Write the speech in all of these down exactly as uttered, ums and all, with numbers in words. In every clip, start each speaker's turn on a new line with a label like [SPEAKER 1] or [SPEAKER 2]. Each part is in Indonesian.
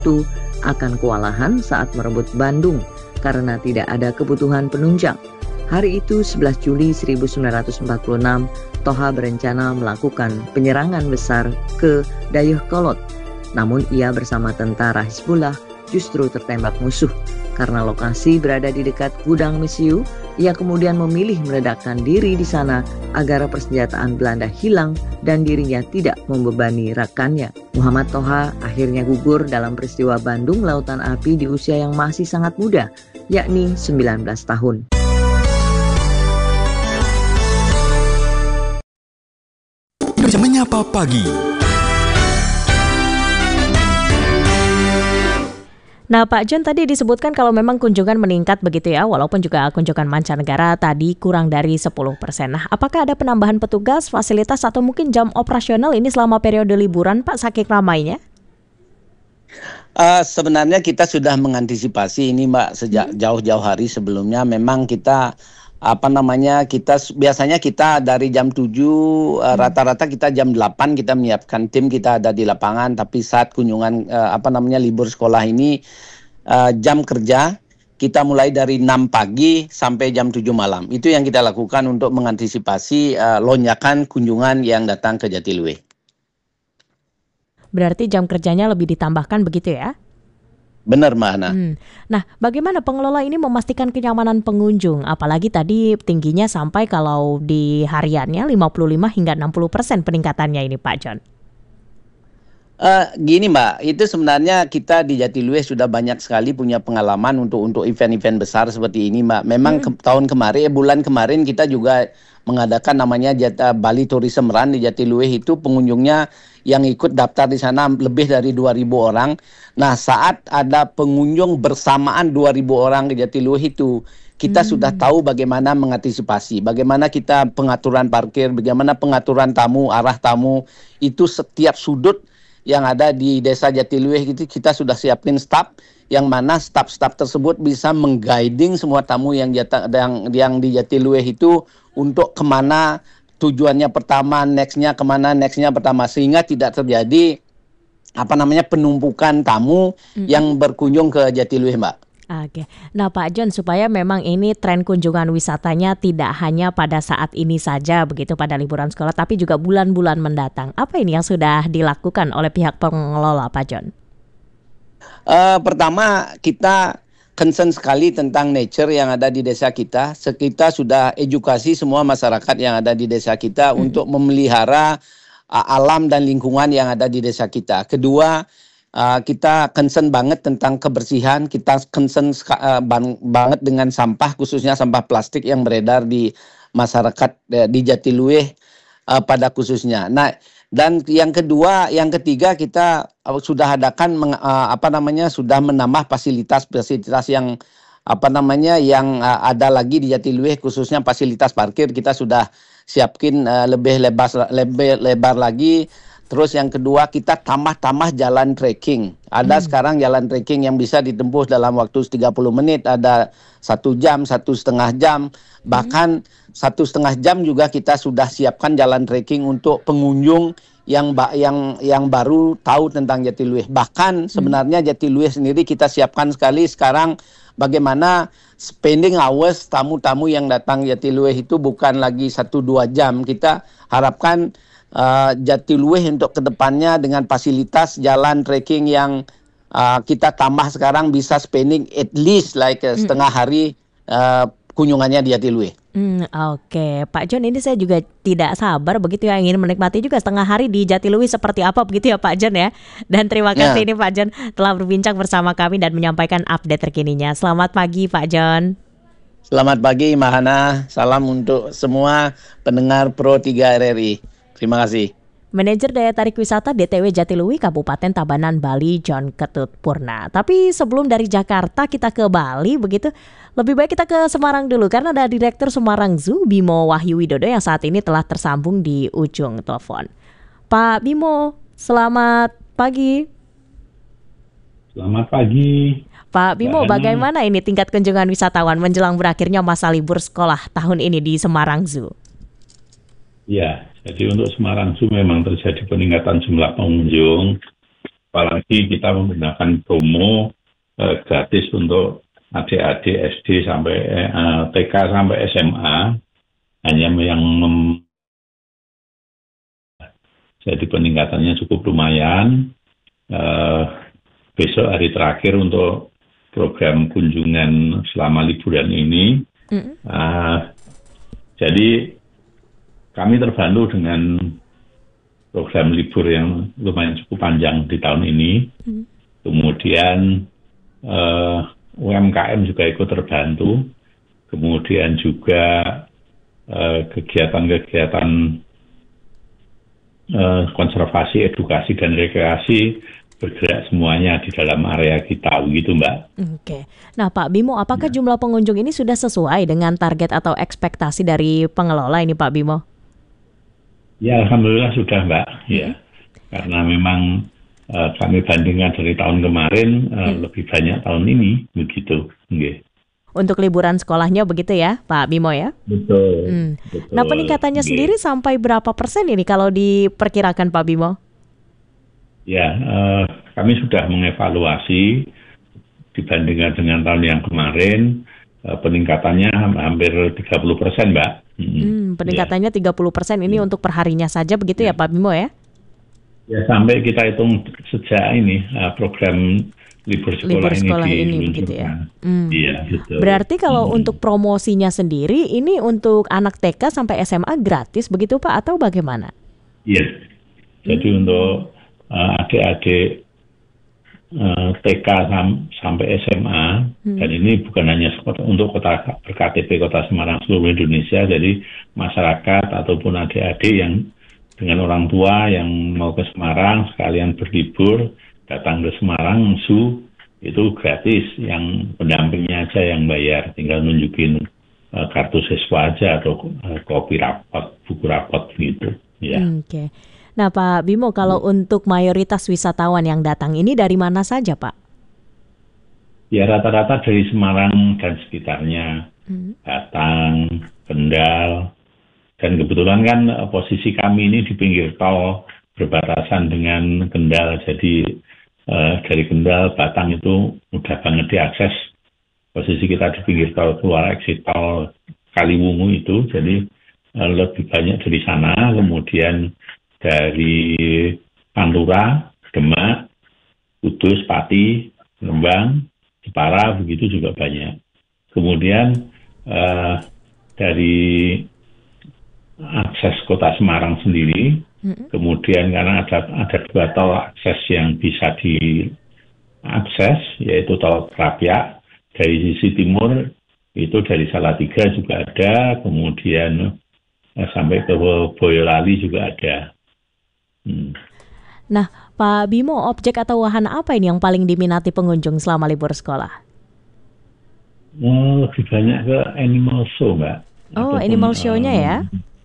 [SPEAKER 1] itu akan kewalahan saat merebut Bandung karena tidak ada kebutuhan penunjang. Hari itu sebelas Juli seribu sembilan ratus empat puluh enam, Toha berencana melakukan penyerangan besar ke Dayakolot. Namun ia bersama tentara Hizbullah justru tertembak musuh. Karena lokasi berada di dekat gudang Mesiu, ia kemudian memilih meledakkan diri di sana agar persenjataan Belanda hilang dan dirinya tidak membebani rekannya. Muhammad Toha akhirnya gugur dalam peristiwa Bandung Lautan Api di usia yang masih sangat muda, yakni sembilan belas tahun.
[SPEAKER 2] Indonesia Menyapa Pagi.
[SPEAKER 3] Nah Pak John, tadi disebutkan kalau memang kunjungan meningkat begitu ya, walaupun juga kunjungan mancanegara tadi kurang dari sepuluh persen. Nah apakah ada penambahan petugas, fasilitas atau mungkin jam operasional ini selama periode liburan Pak, saking ramainya?
[SPEAKER 4] Uh, sebenarnya kita sudah mengantisipasi ini Mbak sejak hmm. jauh-jauh hari sebelumnya. Memang kita apa namanya kita biasanya kita dari jam tujuh uh, rata-rata kita jam delapan kita menyiapkan tim, kita ada di lapangan. Tapi saat kunjungan uh, apa namanya libur sekolah ini uh, jam kerja kita mulai dari enam pagi sampai jam tujuh malam. Itu yang kita lakukan untuk mengantisipasi uh, lonjakan kunjungan yang datang ke Jatiluwe.
[SPEAKER 3] Berarti jam kerjanya lebih ditambahkan begitu ya?
[SPEAKER 4] Benar, Mbak Hana.
[SPEAKER 3] Hmm. Nah, bagaimana pengelola ini memastikan kenyamanan pengunjung? Apalagi tadi tingginya sampai kalau di hariannya lima puluh lima hingga enam puluh persen peningkatannya ini, Pak John.
[SPEAKER 4] Uh, gini Mbak, itu sebenarnya kita di Jatiluwe sudah banyak sekali punya pengalaman untuk untuk event-event besar seperti ini Mbak. Memang hmm. ke, tahun kemarin, eh, bulan kemarin kita juga mengadakan namanya Jata, Bali Tourism Run di Jatiluwe. Itu pengunjungnya yang ikut daftar di sana lebih dari dua ribu orang. Nah saat ada pengunjung bersamaan dua ribu orang di Jatiluwe itu, kita hmm. sudah tahu bagaimana mengantisipasi, bagaimana kita pengaturan parkir, bagaimana pengaturan tamu, arah tamu, itu setiap sudut yang ada di desa Jatiluwe itu kita sudah siapin staf, yang mana staf-staf tersebut bisa mengguiding semua tamu yang jata, yang, yang di Jatiluwe itu untuk kemana tujuannya pertama, nextnya kemana, nextnya pertama, sehingga tidak terjadi apa namanya penumpukan tamu mm-hmm. yang berkunjung ke Jatiluwe, Mbak.
[SPEAKER 3] Oke, nah Pak John, supaya memang ini tren kunjungan wisatanya tidak hanya pada saat ini saja begitu pada liburan sekolah, tapi juga bulan-bulan mendatang. Apa ini yang sudah dilakukan oleh pihak pengelola, Pak John?
[SPEAKER 4] Uh, pertama, kita concern sekali tentang nature yang ada di desa kita. Kita sudah edukasi semua masyarakat yang ada di desa kita hmm. untuk memelihara uh, alam dan lingkungan yang ada di desa kita. Kedua, Uh, kita concern banget tentang kebersihan, kita concern uh, bang, banget dengan sampah, khususnya sampah plastik yang beredar di masyarakat uh, di Jatiluwe uh, pada khususnya. Nah, dan yang kedua, yang ketiga kita uh, sudah adakan meng, uh, apa namanya sudah menambah fasilitas-fasilitas yang apa namanya yang uh, ada lagi di Jatiluwe, khususnya fasilitas parkir kita sudah siapkin uh, lebih lebar lebih lebar lagi. Terus yang kedua kita tambah-tambah jalan trekking. Ada hmm. sekarang jalan trekking yang bisa ditempuh dalam waktu tiga puluh menit. Ada satu jam, satu setengah jam. Bahkan hmm. satu setengah jam juga kita sudah siapkan jalan trekking untuk pengunjung yang yang yang baru tahu tentang Jatiluwe. Bahkan sebenarnya Jatiluwe sendiri kita siapkan sekali sekarang bagaimana spending hours tamu-tamu yang datang Jatiluwe itu bukan lagi satu dua jam. Kita harapkan Uh, Jatiluwe untuk kedepannya dengan fasilitas jalan trekking yang uh, kita tambah sekarang bisa spending at least like uh, setengah hari uh, kunjungannya di Jatiluwe.
[SPEAKER 3] Hmm, Oke, okay. Pak John, ini saya juga tidak sabar begitu ya, ingin menikmati juga setengah hari di Jatiluwe seperti apa begitu ya Pak John ya. Dan terima kasih ya. Ini Pak John telah berbincang bersama kami dan menyampaikan update terkininya. Selamat pagi Pak John.
[SPEAKER 4] Selamat pagi Mahana, salam untuk semua pendengar Pro tiga R R I. Terima kasih.
[SPEAKER 3] Manajer Daya Tarik Wisata D T W Jatiluwe Kabupaten Tabanan, Bali, John Ketut Purna. Tapi sebelum dari Jakarta kita ke Bali begitu, lebih baik kita ke Semarang dulu karena ada Direktur Semarang Zoo Bimo Wahyu Widodo yang saat ini telah tersambung di ujung telepon. Pak Bimo, selamat pagi.
[SPEAKER 5] Selamat pagi.
[SPEAKER 3] Pak Bimo, Bagaimana? bagaimana ini tingkat kunjungan wisatawan menjelang berakhirnya masa libur sekolah tahun ini di Semarang Zoo?
[SPEAKER 5] Ya, jadi untuk Semarang Zoo memang terjadi peningkatan jumlah pengunjung apalagi kita menggunakan promo eh, gratis untuk adik-adik S D sampai eh, T K sampai S M A, hanya yang mem- jadi peningkatannya cukup lumayan. Eh, besok hari terakhir untuk program kunjungan selama liburan ini. Mm. Uh, jadi kami terbantu dengan program libur yang lumayan cukup panjang di tahun ini. Mm. Kemudian uh, U M K M juga ikut terbantu. Kemudian juga uh, kegiatan-kegiatan uh, konservasi, edukasi, dan rekreasi bergerak semuanya di dalam area kita, begitu Mbak.
[SPEAKER 3] Oke. Nah Pak Bimo, apakah ya. jumlah pengunjung ini sudah sesuai dengan target atau ekspektasi dari pengelola ini Pak Bimo?
[SPEAKER 5] Ya Alhamdulillah sudah Mbak. Hmm. Ya. Karena memang uh, kami bandingkan dari tahun kemarin uh, hmm. lebih banyak tahun ini, begitu. Okay.
[SPEAKER 3] Untuk liburan sekolahnya begitu ya Pak Bimo ya?
[SPEAKER 5] Betul.
[SPEAKER 3] Hmm.
[SPEAKER 5] betul.
[SPEAKER 3] Nah peningkatannya okay. sendiri sampai berapa persen ini kalau diperkirakan Pak Bimo?
[SPEAKER 5] Ya, eh, kami sudah mengevaluasi dibandingkan dengan tahun yang kemarin, eh, peningkatannya hampir tiga puluh persen, Mbak.
[SPEAKER 3] Hmm, peningkatannya ya. tiga puluh persen ini hmm. untuk perharinya saja begitu ya, ya Pak Bimo ya?
[SPEAKER 5] Ya, sampai kita hitung sejak ini uh, program libur sekolah,
[SPEAKER 3] libur sekolah
[SPEAKER 5] ini,
[SPEAKER 3] ini begitu ya. Hmm.
[SPEAKER 5] Iya, betul.
[SPEAKER 3] Berarti kalau
[SPEAKER 5] hmm.
[SPEAKER 3] untuk promosinya sendiri ini untuk anak T K sampai S M A gratis begitu Pak atau bagaimana?
[SPEAKER 5] Iya. Jadi hmm. untuk Uh, adik-adik uh, T K sam- sampai S M A, hmm. dan ini bukan hanya untuk kota ber-K T P Kota Semarang seluruh Indonesia, jadi masyarakat ataupun adik-adik yang dengan orang tua yang mau ke Semarang sekalian berlibur datang ke Semarang S U itu gratis, yang pendampingnya aja yang bayar, tinggal nunjukin uh, kartu siswa aja atau uh, kopi rapot, buku rapot gitu. Ya.
[SPEAKER 3] Hmm, Oke. Okay. Nah Pak Bimo, kalau hmm. untuk mayoritas wisatawan yang datang ini dari mana saja Pak?
[SPEAKER 5] Ya rata-rata dari Semarang dan sekitarnya, hmm. Batang, Kendal, dan kebetulan kan posisi kami ini di pinggir tol berbatasan dengan Kendal, jadi eh, dari Kendal, Batang itu mudah banget diakses. Posisi kita di pinggir tol keluar exit tol Kaliwungu itu, jadi eh, lebih banyak dari sana, kemudian dari Pantura, Demak, Kudus, Pati, Lembang, Jepara, begitu juga banyak. Kemudian uh, dari akses kota Semarang sendiri, mm-hmm. kemudian karena ada ada dua tol akses yang bisa diakses, yaitu tol Krapyak dari sisi timur, itu dari Salatiga juga ada, kemudian uh, sampai ke Boyolali juga ada. Hmm.
[SPEAKER 3] Nah, Pak Bimo, objek atau wahana apa ini yang paling diminati pengunjung selama libur sekolah?
[SPEAKER 5] Oh, lebih banyak ke animal show, Mbak.
[SPEAKER 3] Oh, ataupun, animal show-nya um, ya?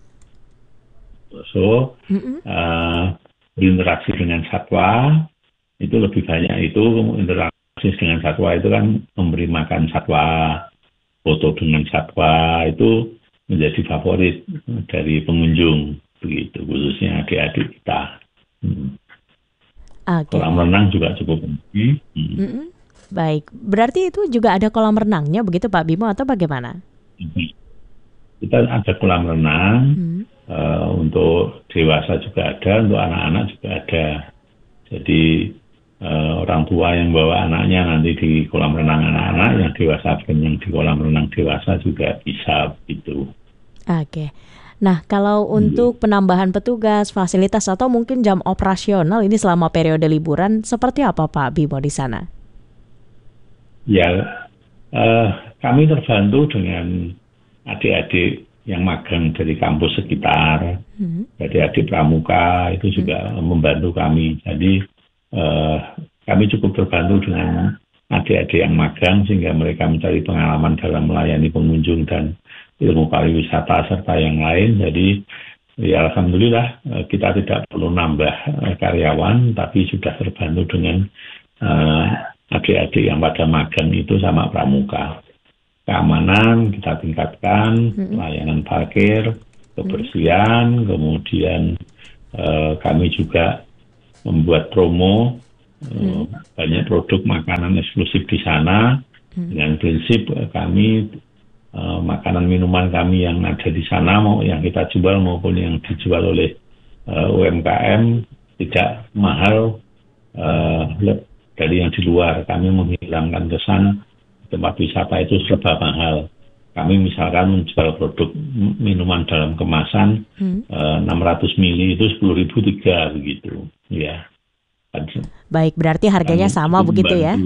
[SPEAKER 5] So, uh, berinteraksi dengan satwa, itu lebih banyak itu, interaksi dengan satwa itu kan memberi makan satwa, foto dengan satwa, itu menjadi favorit dari pengunjung. Begitu, khususnya adik-adik kita. Hmm. Okay. Kolam renang juga cukup penting. Hmm.
[SPEAKER 3] Baik, berarti itu juga ada kolam renangnya begitu Pak Bimo atau bagaimana?
[SPEAKER 5] Hmm. Kita ada kolam renang, hmm. uh, untuk dewasa juga ada, untuk anak-anak juga ada. Jadi uh, orang tua yang bawa anaknya nanti di kolam renang anak-anak, yang dewasa yang di kolam renang dewasa juga bisa begitu.
[SPEAKER 3] Oke. Okay. Nah, kalau untuk penambahan petugas, fasilitas atau mungkin jam operasional ini selama periode liburan, seperti apa Pak Bimo di sana?
[SPEAKER 5] Ya, uh, kami terbantu dengan adik-adik yang magang dari kampus sekitar, hmm. adik-adik pramuka itu juga hmm. membantu kami. Jadi uh, kami cukup terbantu dengan adik-adik yang magang sehingga mereka mencari pengalaman dalam melayani pengunjung dan ilmu pariwisata serta yang lain. Jadi ya alhamdulillah kita tidak perlu nambah karyawan, tapi sudah terbantu dengan uh, adik-adik yang pada magang itu sama pramuka. Keamanan kita tingkatkan, mm-hmm. layanan parkir, kebersihan, mm-hmm. kemudian uh, kami juga membuat promo Hmm. Banyak produk makanan eksklusif di sana. Hmm. Dengan prinsip kami uh, makanan minuman kami yang ada di sana, mau yang kita jual maupun yang dijual oleh uh, U M K M tidak mahal uh, dari yang di luar. Kami menghilangkan kesan tempat wisata itu serba mahal. Kami misalkan menjual produk minuman dalam kemasan hmm. uh, enam ratus mili itu sepuluh ribu tiga begitu, ya.
[SPEAKER 3] Baik, berarti harganya kami sama begitu ya?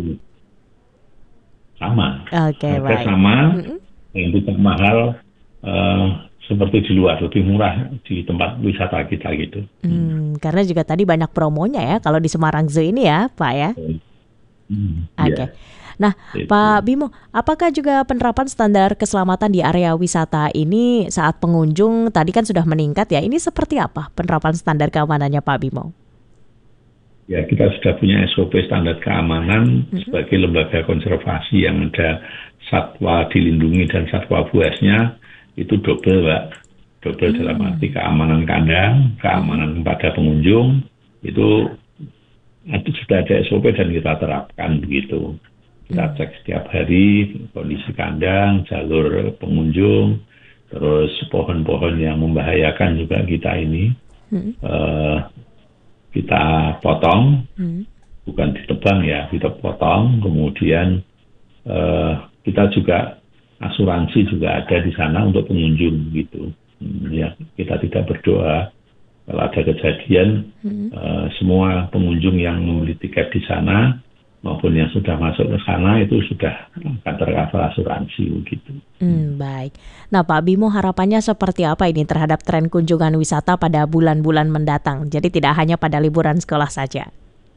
[SPEAKER 5] Sama.
[SPEAKER 3] Oke, okay,
[SPEAKER 5] harga
[SPEAKER 3] baik.
[SPEAKER 5] sama,
[SPEAKER 3] hmm.
[SPEAKER 5] yang tidak mahal uh, seperti di luar, lebih murah di tempat wisata kita gitu.
[SPEAKER 3] Hmm, karena juga tadi banyak promonya ya kalau di Semarang Zoo ini ya, Pak ya.
[SPEAKER 5] Hmm,
[SPEAKER 3] Oke. Okay.
[SPEAKER 5] Ya.
[SPEAKER 3] Nah,
[SPEAKER 5] Itu.
[SPEAKER 3] Pak Bimo, apakah juga penerapan standar keselamatan di area wisata ini saat pengunjung tadi kan sudah meningkat ya? Ini seperti apa penerapan standar keamanannya, Pak Bimo?
[SPEAKER 5] Ya, kita sudah punya S O P standar keamanan mm-hmm. sebagai lembaga konservasi yang ada satwa dilindungi dan satwa buasnya itu double, Pak. Double mm-hmm. dalam arti keamanan kandang, keamanan mm-hmm. kepada pengunjung itu, itu sudah ada S O P dan kita terapkan begitu. Kita cek setiap hari kondisi kandang, jalur pengunjung, terus pohon-pohon yang membahayakan juga kita ini hmm. uh, kita potong, hmm. bukan ditebang ya, kita potong. Kemudian uh, kita juga asuransi juga ada di sana untuk pengunjung gitu. Hmm, ya kita tidak berdoa kalau ada kejadian hmm. uh, semua pengunjung yang membeli tiket di sana maupun yang sudah masuk ke sana itu sudah akan tercover asuransi begitu.
[SPEAKER 3] Hmm, baik. Nah, Pak Bimo, harapannya seperti apa ini terhadap tren kunjungan wisata pada bulan-bulan mendatang? Jadi tidak hanya pada liburan sekolah saja.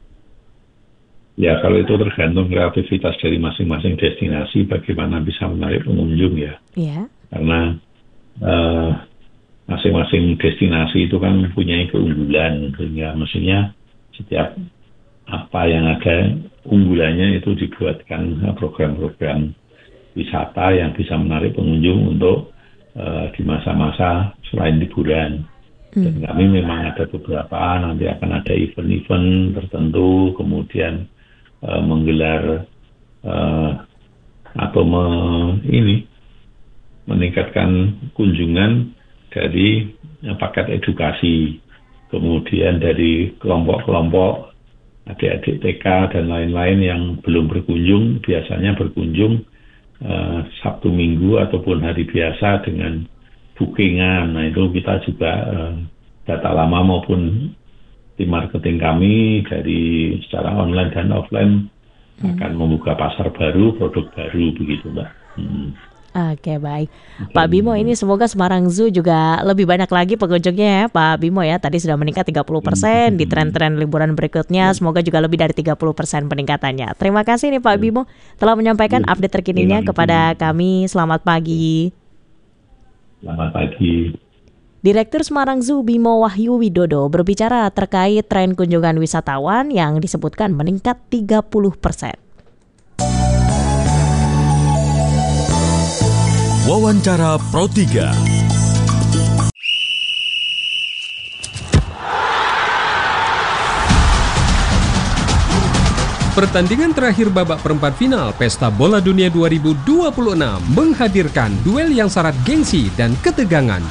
[SPEAKER 5] Ya, kalau itu tergantung kreativitas dari masing-masing destinasi bagaimana bisa menarik pengunjung ya. Iya. Karena uh, masing-masing destinasi itu kan mempunyai keunggulan, sehingga mestinya setiap apa yang ada unggulannya itu dibuatkan program-program wisata yang bisa menarik pengunjung untuk uh, di masa-masa selain liburan. Hmm. Dan kami memang ada beberapa, nanti akan ada event-event tertentu, kemudian uh, menggelar uh, atau me, ini meningkatkan kunjungan dari uh, paket edukasi, kemudian dari kelompok-kelompok adik-adik T K dan lain-lain yang belum berkunjung, biasanya berkunjung uh, Sabtu Minggu ataupun hari biasa dengan bookingan. Nah itu kita juga uh, data lama maupun tim marketing kami dari secara online dan offline hmm. akan membuka pasar baru, produk baru begitu, Mbak. Hmm.
[SPEAKER 3] Oke, baik. Oke. Pak Bimo, ini semoga Semarang Zoo juga lebih banyak lagi pengunjungnya ya, Pak Bimo ya. Tadi sudah meningkat tiga puluh persen di tren-tren liburan berikutnya. Semoga juga lebih dari tiga puluh persen peningkatannya. Terima kasih nih Pak Bimo telah menyampaikan update terkininya kepada kami. Selamat pagi.
[SPEAKER 5] Selamat pagi.
[SPEAKER 3] Direktur Semarang Zoo Bimo Wahyu Widodo berbicara terkait tren kunjungan wisatawan yang disebutkan meningkat tiga puluh persen.
[SPEAKER 2] Wawancara Pro tiga.
[SPEAKER 6] Pertandingan terakhir babak perempat final Pesta Bola Dunia dua ribu dua puluh enam menghadirkan duel yang syarat gengsi dan ketegangan.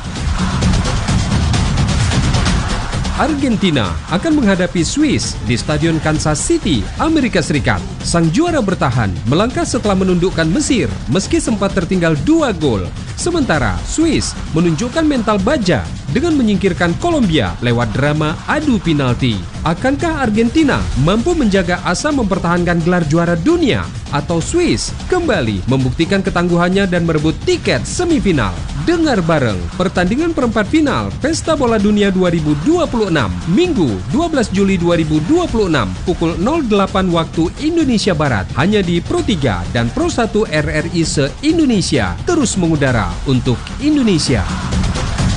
[SPEAKER 6] Argentina akan menghadapi Swiss di Stadion Kansas City, Amerika Serikat. Sang juara bertahan melangkah setelah menundukkan Mesir meski sempat tertinggal dua gol. Sementara Swiss menunjukkan mental baja dengan menyingkirkan Kolombia lewat drama adu penalti. Akankah Argentina mampu menjaga asa mempertahankan gelar juara dunia? Atau Swiss kembali membuktikan ketangguhannya dan merebut tiket semifinal? Dengar bareng pertandingan perempat final Pesta Bola Dunia dua ribu dua puluh enam Minggu dua belas Juli dua ribu dua puluh enam pukul nol delapan waktu Indonesia Barat hanya di Pro tiga dan Pro satu R R I se-Indonesia, terus mengudara untuk Indonesia.